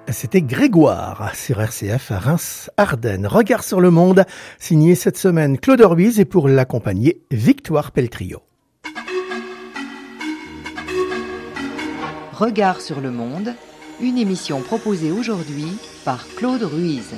C'était Grégoire sur RCF à Reims-Ardennes. Regard sur le monde, signé cette semaine Claude Ruiz et pour l'accompagner Victoire Peltrio. Regard sur le monde, une émission proposée aujourd'hui par Claude Ruiz.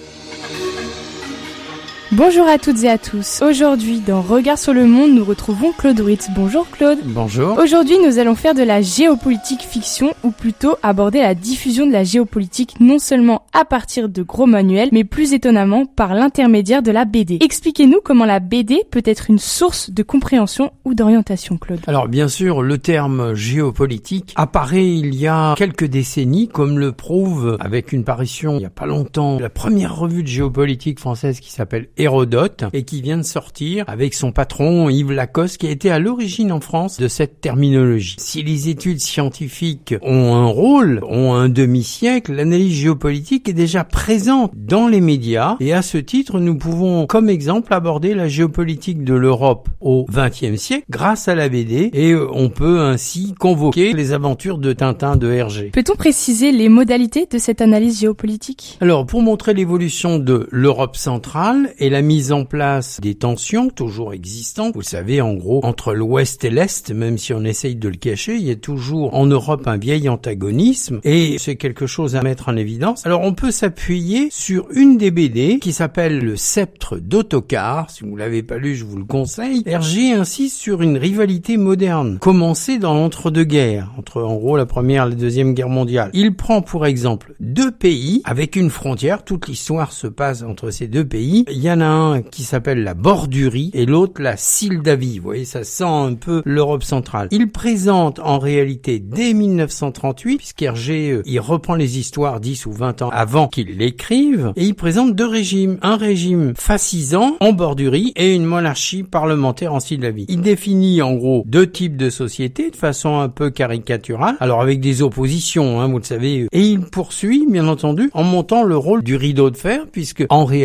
Bonjour à toutes et à tous. Aujourd'hui, dans Regard sur le monde, nous retrouvons Claude Ruiz. Bonjour Claude. Bonjour. Aujourd'hui, nous allons faire de la géopolitique fiction, ou plutôt aborder la diffusion de la géopolitique non seulement à partir de gros manuels, mais plus étonnamment par l'intermédiaire de la BD. Expliquez-nous comment la BD peut être une source de compréhension ou d'orientation, Claude. Alors bien sûr, le terme géopolitique apparaît il y a quelques décennies, comme le prouve avec une parution il y a pas longtemps, la première revue de géopolitique française qui s'appelle Hérodote et qui vient de sortir avec son patron Yves Lacoste qui a été à l'origine en France de cette terminologie. Si les études scientifiques ont un rôle, ont un demi-siècle, l'analyse géopolitique est déjà présente dans les médias et à ce titre nous pouvons comme exemple aborder la géopolitique de l'Europe au XXe siècle grâce à la BD et on peut ainsi convoquer les aventures de Tintin de Hergé. Peut-on préciser les modalités de cette analyse géopolitique ? Alors pour montrer l'évolution de l'Europe centrale et la mise en place des tensions toujours existantes. Vous le savez, en gros, entre l'Ouest et l'Est, même si on essaye de le cacher, il y a toujours en Europe un vieil antagonisme et c'est quelque chose à mettre en évidence. Alors on peut s'appuyer sur une des BD qui s'appelle Le Sceptre d'Ottokar. Si vous l'avez pas lu, je vous le conseille. Hergé insiste sur une rivalité moderne, commencée dans l'entre-deux-guerres, entre en gros la Première et la Deuxième Guerre mondiale. Il prend pour exemple deux pays avec une frontière. Toute l'histoire se passe entre ces deux pays. Il y en a un qui s'appelle la Bordurie et l'autre la Moldavie. Vous voyez, ça sent un peu l'Europe centrale. Il présente en réalité dès 1938, puisqu'Hergé il reprend les histoires 10 ou 20 ans avant qu'il l'écrive, et il présente deux régimes. Un régime fascisant en Bordurie et une monarchie parlementaire en Moldavie. Il définit en gros deux types de sociétés de façon un peu caricaturale, alors avec des oppositions, vous le savez, et il poursuit bien entendu en montant le rôle du rideau de fer, puisque en réalité